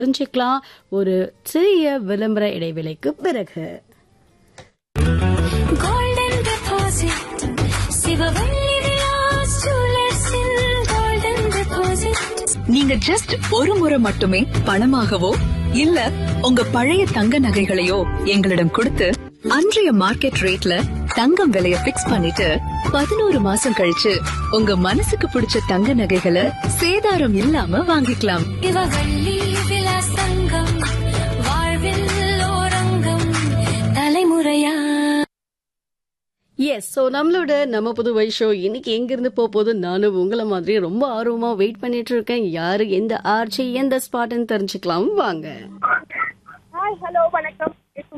தெரிஞ்சுக்கலாம் ஒரு சிறிய விளம்பர இடைவேளைக்கு பிறகு. Golden deposit, Sivavalli Vilas ஜுவல்லர்ஸில் golden deposit. நீங்க ஜஸ்ட் ஒரு முறை மட்டுமே பணமாகவோ இல்ல உங்க பழைய தங்க நகைகளையோ எங்களிடம் கொடுத்து அன்றைய மார்க்கெட் ரேட்ல தங்கம் விலைய பிக்ஸ் பண்ணிட்டு 11 மாசம் கழிச்சு உங்க மனசுக்கு பிடிச்ச தங்க நகைகளை சேதாரம் இல்லாம வாங்கிக்கலாம். சிவவள்ளி விலாஸ் தங்கம், வாழ்வில் ஓரங்கம், தலைமுறையா. எஸ், ஸோ நம்மளோட நம்ம புதுவை ஷோ இன்னைக்கு எங்கிருந்து போகுது, நானும் உங்களை மாதிரி ரொம்ப ஆர்வமா வெயிட் பண்ணிட்டு இருக்கேன். யாரு எந்த ஆர்ச்சி எந்த ஸ்பாட்னு தெரிஞ்சுக்கலாம் வாங்க. ஹாய், ஹலோ, வணக்கம்.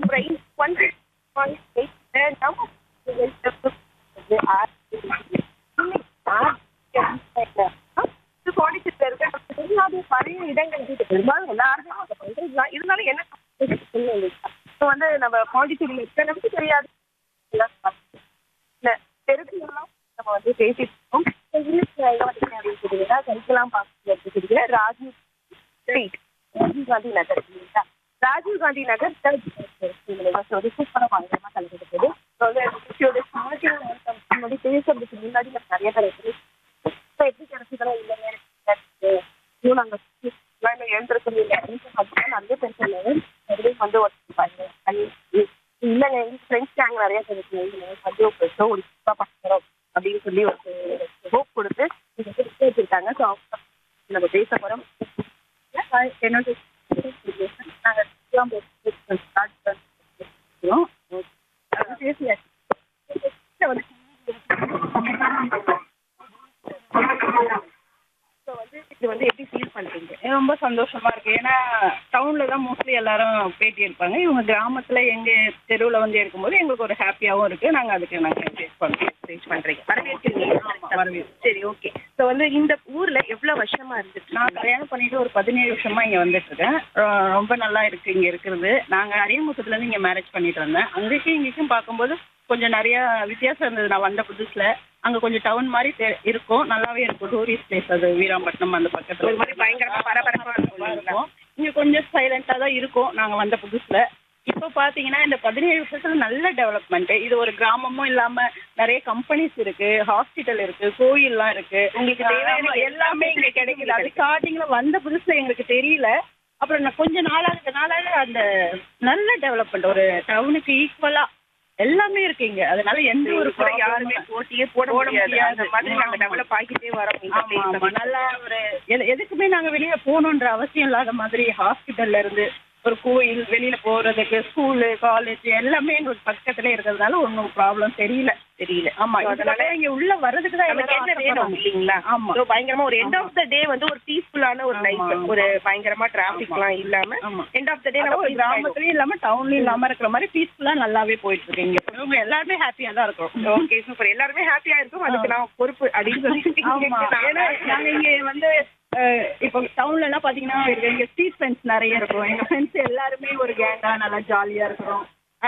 பழைய இடங்கள் பெரும்பாலும் எல்லாருமே இருந்தாலும் என்ன வந்து நம்ம பாண்டிச்சேரியில இருக்க நமக்கு தெரியாது தெருக்குலாம் நம்ம வந்து பேசிட்டு இருக்கோம். கரிக்கலாம் பார்க்க ராஜீவ் ஸ்ட்ரீட், ராஜீவ் காந்தி நகர் இல்லைங்களா? ராஜீவ் காந்தி நகர் வந்து சூப்பராக பயங்கரமா கலந்துட்டு முன்னாடி பேசுறதுக்கு முன்னாடி நம்ம நிறைய கிடைக்குது. இப்போ எப்படி கிடைச்சதெல்லாம் இல்லைங்க நாங்கள் எழுந்திருக்கணும் இல்லை நிறைய பேர் சொன்னாங்க. வந்து ஒரு இல்லைங்க எங்கள் ஃப்ரெண்ட்ஸ் கேங் நிறைய கிடைக்குங்க வந்து ஒரு சூப்பராக பார்க்குறோம் அப்படின்னு சொல்லி ஒரு ஹோப் கொடுத்து வச்சுருக்காங்க. ஸோ அவங்க நம்ம பேச போகிறோம். என்னோட நாங்கள் பேசியாச்சு. இது வந்து எப்படி ஃபீல் பண்றீங்க? ரொம்ப சந்தோஷமா இருக்கு. ஏன்னா டவுன்ல தான் மோஸ்ட்லி எல்லாரும் பேட்டி எடுப்பாங்க. இவங்க கிராமத்துல எங்க தெருவில் வந்து இருக்கும்போது எங்களுக்கு ஒரு ஹாப்பியாகவும் இருக்கு. நாங்கள் அதுக்கு ரீச் பண்றீங்க, வரவேற்கிறீங்க. சரி, ஓகே. ஸோ வந்து இந்த ஊர்ல எவ்வளவு வருஷமா இருந்துச்சு? நான் கல்யாணம் பண்ணிட்டு ஒரு 17 வருஷமா இங்க வந்துட்டு இருக்கேன். ரொம்ப நல்லா இருக்கு இங்க இருக்கிறது. நாங்க அரியமுகத்துல இருந்து இங்க மேரேஜ் பண்ணிட்டு இருந்தேன். அங்கேயும் இங்கேயும் பார்க்கும்போது கொஞ்சம் நிறைய வித்தியாசம் இருந்தது. நான் வந்த புதுசுல அங்க கொஞ்சம் டவுன் மாதிரி இருக்கும், நல்லாவே இருக்கும். டூரிஸ்ட் பிளேஸ் அது வீராம்பட்டினம் அந்த பக்கத்துல ஒரு மாதிரி பயங்கரமா பரபரப்பா இருக்கும். இங்க கொஞ்சம் சைலண்டா தான் இருக்கும் நாங்க வந்த புதுசுல. இப்போ பாத்தீங்கன்னா இந்த 17 வருஷத்துல நல்ல டெவலப்மெண்ட். இது ஒரு கிராமமும் இல்லாம நிறைய கம்பெனிஸ் இருக்கு, ஹாஸ்பிட்டல் இருக்கு, கோயில்லாம் இருக்கு. உங்களுக்கு தேவையான எல்லாமே இங்க கிடைக்குது. அது ஸ்டார்டிங்ல வந்த புதுசுல எங்களுக்கு தெரியல. அப்புறம் நான் கொஞ்ச நாளாக அந்த நல்ல டெவலப்மெண்ட், ஒரு டவுனுக்கு ஈக்குவலா எல்லாமே இருக்கு இங்க. அதனால எந்த ஒரு கூட யாருமே போட்டியே போட முடியாது. அந்த மாதிரி நாங்க டெவலப் ஆகிட்டே வரோம். நல்லா ஒரு எதுக்குமே நாங்க வெளியே போகணுன்ற அவசியம் இல்லாத மாதிரி ஹாஸ்பிட்டல்ல இருந்து ஒரு கோயில், வெளியில போறதுக்கு ஸ்கூலு, காலேஜ் எல்லாமே எங்களுக்கு பக்கத்துல இருக்கிறதுனால ஒன்றும் ப்ராப்ளம் தெரியல. ஆமா, அதனால இங்க உள்ள வர்றதுக்கு தான் எனக்கு என்ன வேணும் இல்லைங்களா? ஆமா, பயங்கரமா ஒரு எண்ட் ஆஃப் த டே வந்து ஒரு பீஸ்ஃபுல்லான ஒரு லைஃப், ஒரு பயங்கரமா டிராபிக் எல்லாம் இல்லாம எண்ட் ஆஃப் த டே நம்ம கிராமத்துலயும் இல்லாம டவுன்லயும் இல்லாம இருக்கிற மாதிரி பீஸ்ஃபுல்லா நல்லாவே போயிட்டு இருக்கு. இங்க எல்லாருமே ஹாப்பியா தான் இருக்கும். Okay, super. எல்லாருமே ஹாப்பியா இருக்கும். அதுக்கு நான் பொறுப்பு அப்படின்னு சொல்லி ஏன்னா நாங்க இங்க வந்து இப்போ டவுன்ல எல்லாம் பாத்தீங்கன்னா எங்க ஸ்ட்ரீட் ஃப்ரெண்ட்ஸ் நிறைய இருக்கும். எங்க ஃப்ரெண்ட்ஸ் எல்லாருமே ஒரு கேங்கா நல்லா ஜாலியா இருக்கிறோம்.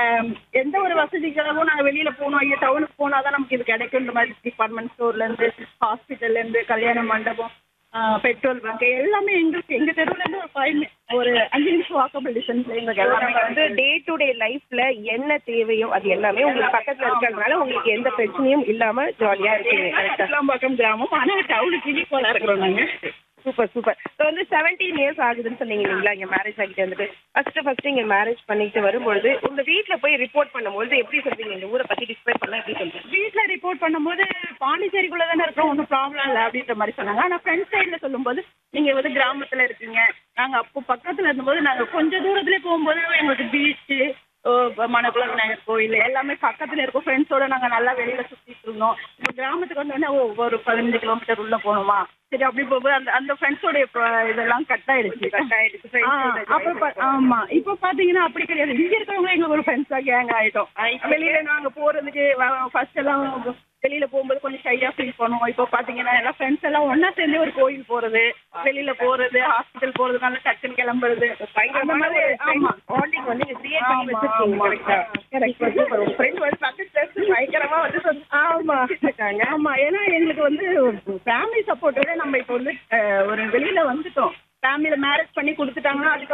எந்த ஒரு வசதிகளும் நாங்கள் வெளியில போனோம், இங்கே டவுனுக்கு போனாதான் நமக்கு இது கிடைக்குன்ற மாதிரி டிபார்ட்மெண்ட் ஸ்டோர்ல இருந்து, ஹாஸ்பிட்டல்ல இருந்து, கல்யாண மண்டபம், பெட்ரோல் பங்க் எல்லாமே எங்களுக்கு எங்க தெருவுல இருந்து ஒரு 5 நிமிஷம் வாக்கபிள் டிஸ்டன்ஸ்ல எங்களுக்கு எல்லாமே வந்து டே டு டே லைஃப்ல என்ன தேவையோ அது எல்லாமே உங்களுக்கு பக்கத்துல இருக்கிறதுனால உங்களுக்கு எந்த பிரச்சனையும் இல்லாம ஜாலியா இருக்கீங்க. பக்கம் கிராமம், ஆனா டவுனுக்கு ஈக்குவலா இருக்கிறோம் நாங்க. Super super. இப்போ வந்து 17 இயர்ஸ் ஆகுதுன்னு சொன்னீங்க இல்லைங்களா இங்கே மேரேஜ் ஆகிட்டு வந்துட்டு? ஃபர்ஸ்ட் இங்கே மேரேஜ் பண்ணிட்டு வரும்பொழுது உங்க வீட்டில் போய் ரிப்போர்ட் பண்ணும்போது எப்படி சொல்றீங்க? இந்த ஊரை பத்தி டிஸ்கிரைப் பண்ணலாம் எப்படி சொல்றீங்க? வீட்டில் ரிப்போர்ட் பண்ணும்போது பாண்டிச்சேரிக்குள்ள தானே இருக்கிறோம், ஒன்றும் ப்ராப்ளம் இல்லை அப்படின்ற மாதிரி சொன்னாங்க. ஆனால் ஃப்ரெண்ட்ஸ் சைடில் சொல்லும்போது நீங்க வந்து கிராமத்துல இருக்கீங்க, நாங்கள் அப்போ பக்கத்துல இருந்தபோது நாங்கள் கொஞ்சம் தூரத்துலேயே போகும்போது எங்களுக்கு பீச்சு, மணக்குள விநாயகர் கோயில் எல்லாமே பக்கத்துல இருக்கும். ஃப்ரெண்ட்ஸோட நாங்க நல்லா வெளியில சுத்திட்டு இருந்தோம். இப்போ கிராமத்துக்கு வந்தோடனே ஒரு 15 கிலோமீட்டர் உள்ள போகணுமா, சரி அப்படி போகும்போது அந்த ஃப்ரெண்ட்ஸோட இதெல்லாம் கட் ஆயிடுச்சு. அப்புறம் ஆமா, இப்போ பாத்தீங்கன்னா அப்படி கிடையாது. இங்க இருக்கிறவங்க எங்களுக்கு ஒரு ஃப்ரெண்ட்ஸா கேங் ஆயிட்டோம். வெளியில நாங்க போறதுக்கு ஃபர்ஸ்ட் எல்லாம் வெளியில போகும்போது கொஞ்சம் ஷையா ஃபீல் பண்ணுவோம். இப்போ பாத்தீங்கன்னா எல்லாம் ஃப்ரெண்ட்ஸ் எல்லாம் ஒன்னா சேர்ந்து ஒரு கோயில் போறது, வெளியில போறது, ஹாஸ்பிட்டல் போறது, நல்லா டக்குன்னு கிளம்புறது, அந்த மாதிரி பாண்டிங் வந்து கிரியேட் பண்ணி வச்சிருக்கீங்க. ஃப்ரெண்ட் வந்து பக்கத்துல பயங்கரமா வந்து ஆமா இருக்காங்க. ஆமா, ஏன்னா எங்களுக்கு வந்து ஃபேமிலி சப்போர்ட்டோட நம்ம இப்போ வந்து ஒரு வெளியில வந்துட்டோம். ஃபேமிலியில மேரேஜ் பண்ணி கொடுத்துட்டாங்கன்னா அதுக்கு